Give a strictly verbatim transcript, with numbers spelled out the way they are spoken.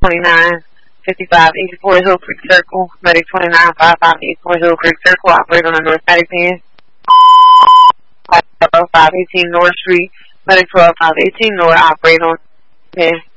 twenty-nine fifty-five eighty-four Hill Creek Circle. Medic twenty-nine fifty-five eighty-four Hill Creek Circle. Operate on the North Medic Van. twelve five eighteen North Street. Medic twelve five eighteen North. Operate on van.